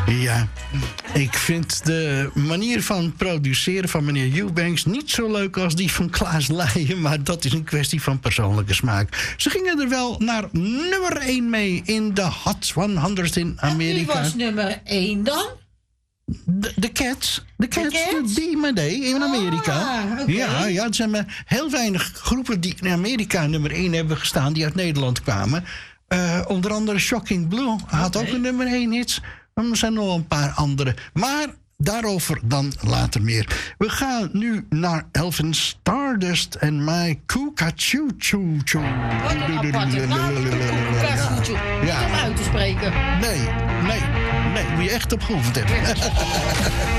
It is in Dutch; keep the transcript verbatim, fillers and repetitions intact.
Ja, ik vind de manier van produceren van meneer Eubanks niet zo leuk als die van Klaas Leijen, maar dat is een kwestie van persoonlijke smaak. Ze gingen er wel naar nummer één mee in de Hot honderd in Amerika. En wie was nummer één dan? De, de Cats. De Cats, de Cats? die maar day in Amerika. Ah, okay. Ja, ja, het zijn maar heel weinig groepen die in Amerika nummer één hebben gestaan, die uit Nederland kwamen. Uh, onder andere Shocking Blue had Okay. ook een nummer één hits. Er zijn nog een paar andere. Maar daarover dan later meer. We gaan nu naar Elvin Stardust en My Cuckachoo Choo Choo. Wat een aparte naam, Cuckachoo. Ja. Om uit te spreken. Nee, nee, nee. Moet je echt op geoefend hebben.